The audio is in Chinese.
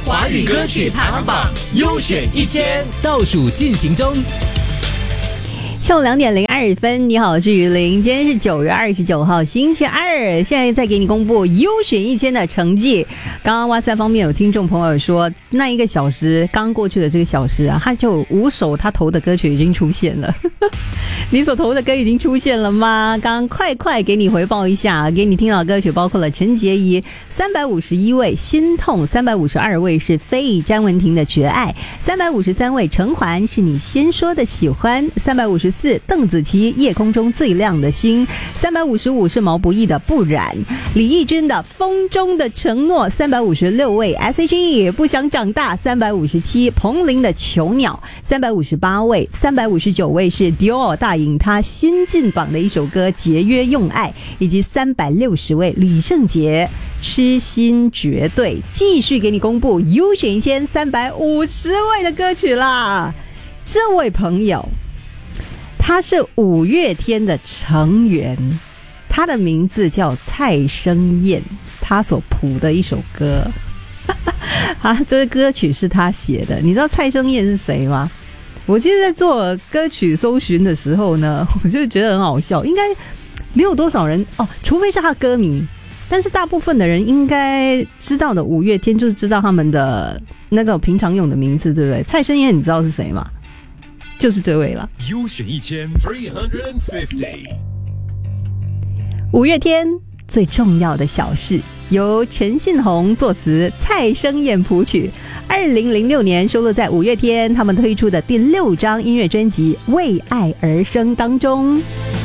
华语歌曲排行榜优选1000倒数进行中。 下午2:02，你好，我是于林。今天是9月29号，星期二。现在再给你公布优选1000的成绩。刚刚哇塞方面有听众朋友说，那1个小时刚过去的这个小时啊，他就5首他投的歌曲已经出现了。你所投的歌已经出现了吗？刚刚快给你回报一下，给你听到的歌曲包括了陈洁仪351位心痛，352位是非詹雯婷的绝爱，353位陈环是你先说的喜欢，354邓紫棋夜空中最亮的星，355是毛不易的不染，李翊君的风中的承诺，356位 S.H.E 不想长大，357彭羚的囚鸟，358位359位是 Dior 大赢他新进榜的一首歌节约用爱，以及360位李圣杰痴心绝对。继续给你公布优选1350位的歌曲啦。这位朋友他是5月天的成员，他的名字叫蔡生燕，他所谱的一首歌这个歌曲是他写的。你知道蔡生燕是谁吗？我其实在做歌曲搜寻的时候呢，我就觉得很好笑，应该没有多少人除非是他歌迷，但是大部分的人应该知道的5月天就是知道他们的那个平常用的名字，对不对？蔡生燕你知道是谁吗？就是这位了。 优选1350。 5月天最重要的小事，由陈信宏作词，蔡生燕谱曲。2006年收录在5月天他们推出的第6张音乐专辑《为爱而生》当中。